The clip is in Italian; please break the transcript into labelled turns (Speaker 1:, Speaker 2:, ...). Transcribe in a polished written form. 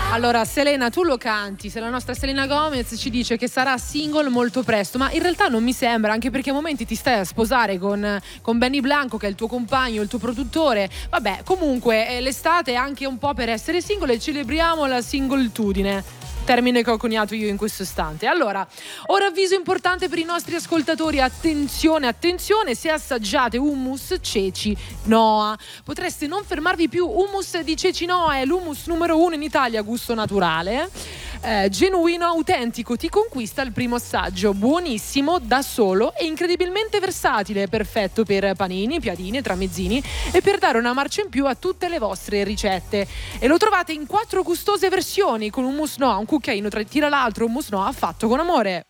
Speaker 1: Allora Selena, tu lo canti, se la nostra Selena Gomez ci dice che sarà single molto presto, ma in realtà non mi sembra, anche perché a momenti ti stai a sposare con Benny Blanco, che è il tuo compagno, il tuo produttore. Vabbè, comunque l'estate è anche un po' per essere single e celebriamo la singoltudine. Termine che ho coniato io in questo istante. Allora, ora avviso importante per i nostri ascoltatori: attenzione, attenzione, se assaggiate hummus Ceci Noa potreste non fermarvi più. Hummus di Ceci Noa è l'hummus numero 1 in Italia, gusto naturale, genuino, autentico, ti conquista al primo assaggio, buonissimo da solo e incredibilmente versatile, perfetto per panini, piadini e tramezzini e per dare una marcia in più a tutte le vostre ricette. E lo trovate in 4 gustose versioni, con hummus Noa, un cucchiaino tira l'altro, hummus Noa fatto con amore.